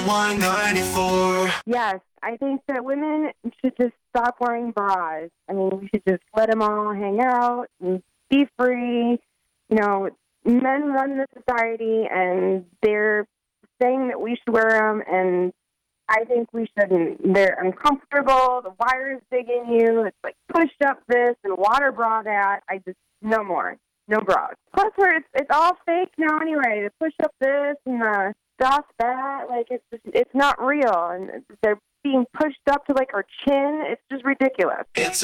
194. Yes, I think that women should just stop wearing bras. I mean, we should just let them all hang out and be free. You know, men run the society, and they're saying that we should wear them, and I think we shouldn't. They're uncomfortable. The wire's digging you. It's like push up this and water bra that. No more. No bras. Plus, it's all fake now anyway. The push up this and the DOS that. Like, it's not real. And they're being pushed up to, like, our chin. It's just ridiculous. It's